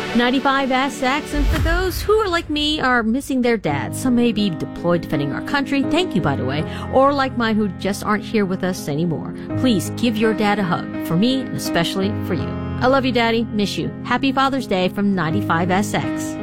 95SX, and for those who are like me are missing their dads, some may be deployed defending our country, thank you by the way, or like mine who just aren't here with us anymore. Please give your dad a hug, for me and especially for you. I love you, Daddy. Miss you. Happy Father's Day from 95SX.